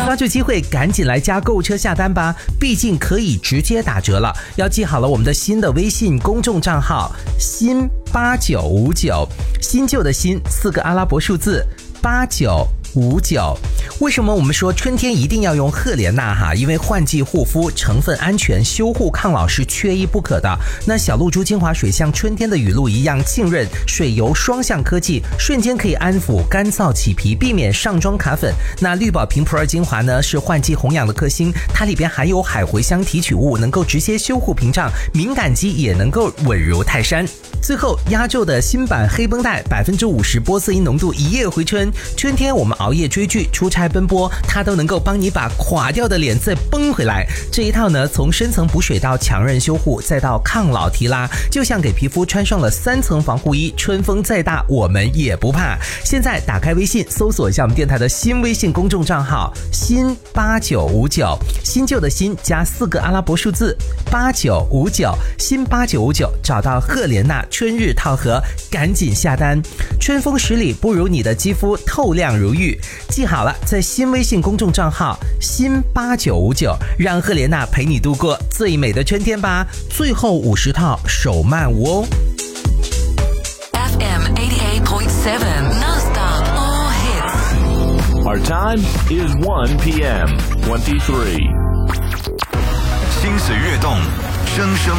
抓住机会赶紧来加购物车下单吧，毕竟可以直接打折了。要记好了我们的新的微信公众账号新8959，新旧的新4个阿拉伯数字8959。为什么我们说春天一定要用赫莲娜哈？因为换季护肤、成分安全、修护抗老是缺一不可的。那小露珠精华水像春天的雨露一样浸润，水油双向科技，瞬间可以安抚干燥起皮，避免上妆卡粉。那绿宝瓶普洱精华呢，是换季红氧的克星，它里边含有海茴香提取物，能够直接修护屏障，敏感肌也能够稳如泰山。最后压轴的新版黑绷带，50%玻色因浓度，一夜回春。春天我们熬夜追剧、出差奔波，它都能够帮你把垮掉的脸再绷回来。这一套呢，从深层补水到强韧修护，再到抗老提拉，就像给皮肤穿上了3层防护衣，春风再大我们也不怕。现在打开微信，搜索一下我们电台的新微信公众账号新8959，新旧的新加4个阿拉伯数字8959，新8959，找到赫莲娜春日套盒，赶紧下单。春风10里不如你的肌肤透亮如玉。记好了，在新微信公众账号新8959，让赫莲娜陪你度过最美的春天吧。最后50套手慢无哦。 FM 88.7 Non-stop all hits. Our time is 1 p.m. 23. 心随跃动，声声